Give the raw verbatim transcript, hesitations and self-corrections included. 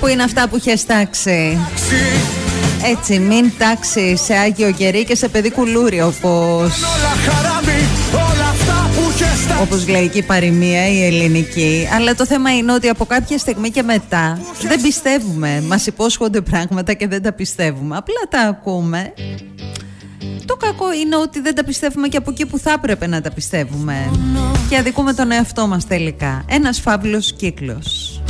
Πού είναι αυτά που είχες τάξει? Έτσι, μην τάξει σε Άγιο Κερί και σε παιδί κουλούρι, όπως όπως λέει και η παροιμία η ελληνική. Αλλά το θέμα είναι ότι από κάποια στιγμή και μετά δεν πιστεύουμε. Μας υπόσχονται πράγματα και δεν τα πιστεύουμε. Απλά τα ακούμε. Το κακό είναι ότι δεν τα πιστεύουμε και από εκεί που θα έπρεπε να τα πιστεύουμε. Και αδικούμε τον εαυτό μας τελικά. Ένας φαύλος κύκλος.